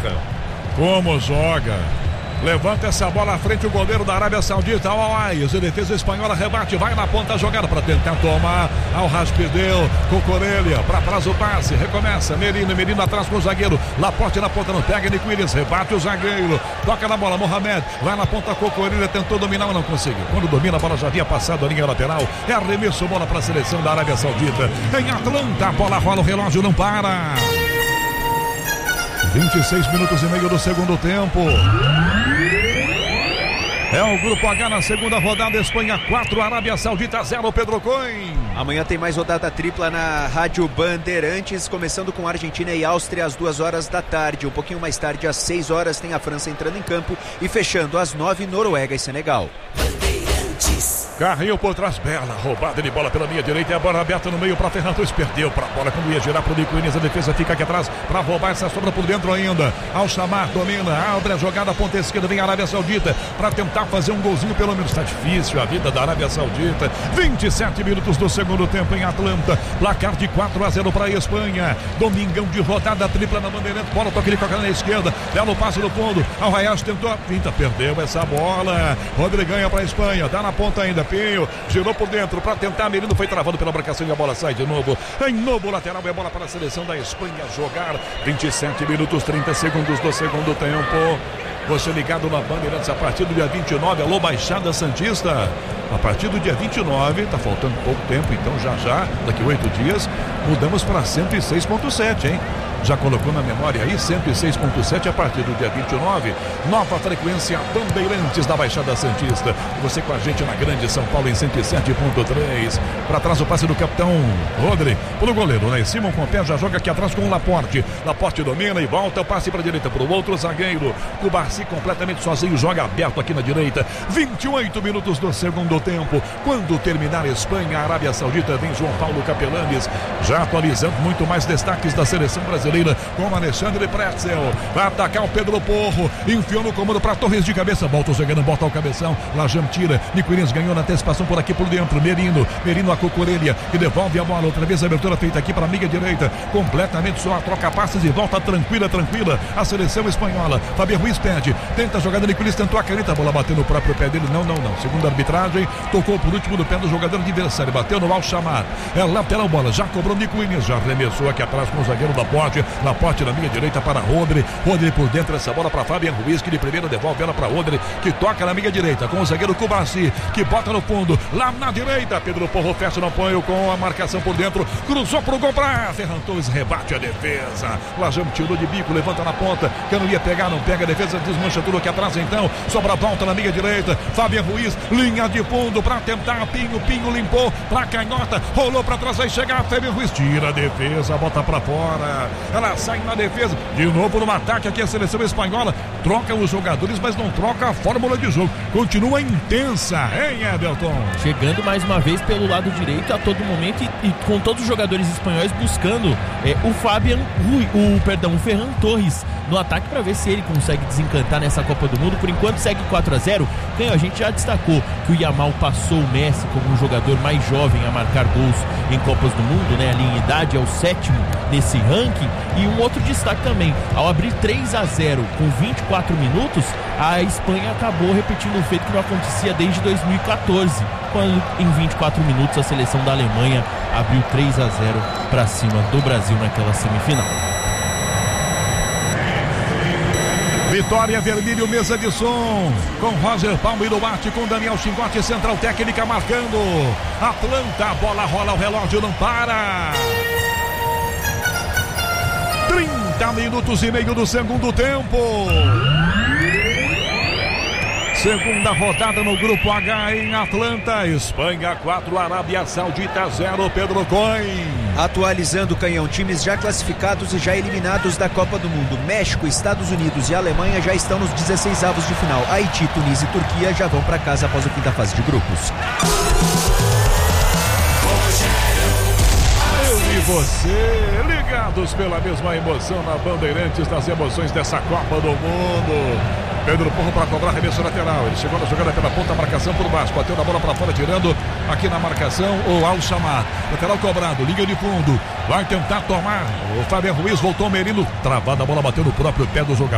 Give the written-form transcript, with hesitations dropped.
joga. Como joga. Levanta essa bola à frente o goleiro da Arábia Saudita, Al-Ais, a defesa espanhola rebate, vai na ponta jogada para tentar tomar. Al-Haj perdeu, Cucurella, para trás o passe, recomeça, Merino atrás com o zagueiro, Laporte na ponta, não pega, Nico Williams, rebate o zagueiro, toca na bola, Mohamed, vai na ponta, Cucurella tentou dominar, mas não conseguiu. Quando domina a bola já havia passado a linha lateral, é arremesso, bola para a seleção da Arábia Saudita. Em Atlanta, a bola rola, o relógio não para. 26 minutos e meio do segundo tempo. É o Grupo H na segunda rodada, Espanha 4, Arábia Saudita 0, Pedro Coin. Amanhã tem mais rodada tripla na Rádio Bandeirantes, começando com Argentina e Áustria às 2 horas da tarde. Um pouquinho mais tarde, às 6 horas, tem a França entrando em campo e fechando às 9, Noruega e Senegal. Carrinho por trás, bela roubada de bola pela linha direita, e a bola aberta no meio para Ferran Torres, perdeu para a bola quando ia girar para o Nico Williams, a defesa fica aqui atrás para roubar essa sobra por dentro ainda. Al-Shamar domina, abre a jogada, ponta esquerda, vem a Arábia Saudita para tentar fazer um golzinho, pelo menos está difícil a vida da Arábia Saudita. 27 minutos do segundo tempo em Atlanta, placar de 4-0 para a Espanha. Domingão de rodada tripla na Bandeirantes, bola toca ele com a cara na esquerda, belo passe no fundo, Al-Rayas tentou a pinta, perdeu essa bola. Rodrigo ganha para a Espanha, dá na ponta ainda, Pinho, girou por dentro para tentar, Merino foi travado pela marcação e a bola sai de novo. Em novo lateral, é bola para a seleção da Espanha jogar. 27 minutos, 30 segundos do segundo tempo. Você ligado na Bandeirantes a partir do dia 29, alô Baixada Santista. A partir do dia 29, tá faltando pouco tempo, então já, daqui 8 dias, mudamos para 106.7, hein? Já colocou na memória aí, 106.7 a partir do dia 29, nova frequência Bandeirantes da Baixada Santista. Você com a gente na Grande São Paulo em 107.3. Para trás o passe do capitão Rodri, pro goleiro, né? Simon com o pé já joga aqui atrás com o Laporte. Laporte domina e volta, o passe para a direita pro outro zagueiro. O Barci completamente sozinho, joga aberto aqui na direita. 28 minutos do segundo tempo. Quando terminar a Espanha, a Arábia Saudita, vem João Paulo Capelanes, já atualizando muito mais destaques da seleção brasileira com Alexandre Pretzel. Vai atacar o Pedro Porro, enfiou no comando para Torres de cabeça, volta o zagueiro, bota o cabeção, Lajam tira, Nico Williams ganhou na antecipação por aqui por dentro, Merino a Cucurella, que devolve a bola, outra vez a abertura feita aqui para a amiga direita, completamente só, troca passes e volta tranquila, a seleção espanhola. Fabián Ruiz pede, tenta a jogada, Nico Williams tentou a caneta, a bola bateu no próprio pé dele, não, segundo a arbitragem, tocou por último do pé do jogador adversário, bateu no Al-Shamar, é lateral bola, já cobrou Nico Williams, já arremessou aqui atrás com o zagueiro da Laporte na minha direita para Rodri por dentro, essa bola para Fabián Ruiz, que de primeira devolve ela para Rodri, que toca na minha direita com o zagueiro Cubarci, que bota no fundo, lá na direita, Pedro Porro fecha no apoio com a marcação por dentro, cruzou pro gol para Ferran Torres, rebate a defesa, Lajam tirou de bico, levanta na ponta, que não ia pegar, não pega, a defesa desmancha tudo aqui atrás então, sobra a volta na minha direita, Fabián Ruiz, linha de fundo para tentar, Pinho limpou pra canhota, rolou para trás, vai chegar, Fabián Ruiz tira a defesa, bota para fora, ela sai na defesa, de novo no ataque aqui a seleção espanhola, troca os jogadores, mas não troca a fórmula de jogo, continua intensa, hein, Everton? Chegando mais uma vez pelo lado direito a todo momento e com todos os jogadores espanhóis buscando o Ferran Torres no ataque para ver se ele consegue desencantar nessa Copa do Mundo. Por enquanto segue 4-0. A gente já destacou que o Yamal passou o Messi como um jogador mais jovem a marcar gols em Copas do Mundo, né? Ali em idade é o 7º nesse ranking. E um outro destaque também, ao abrir 3-0 com 24 minutos, a Espanha acabou repetindo um feito que não acontecia desde 2014, quando em 24 minutos a seleção da Alemanha abriu 3-0 para cima do Brasil naquela semifinal. Vitória Vermelho, mesa de som, com Roger Palma e Duarte, com Daniel Chingote, central técnica marcando. Atlanta, a bola rola, o relógio não para. 30 minutos e meio do segundo tempo. Segunda rodada no Grupo H em Atlanta. Espanha 4, Arábia Saudita 0, Pedro Coin. Atualizando o canhão, times já classificados e já eliminados da Copa do Mundo. México, Estados Unidos e Alemanha já estão nos 16 avos de final. Haiti, Tunísia e Turquia já vão para casa após o fim da fase de grupos. Eu e você, ligados pela mesma emoção na Bandeirantes, das emoções dessa Copa do Mundo. Pedro Porro para cobrar, arremesso lateral. Ele chegou na jogada pela ponta, marcação por baixo. Bateu na bola para fora, tirando aqui na marcação o Al-Shamar. Lateral cobrado, linha de fundo. Vai tentar tomar. O Fabián Ruiz voltou, Merino. Travada a bola, bateu no próprio pé do jogador.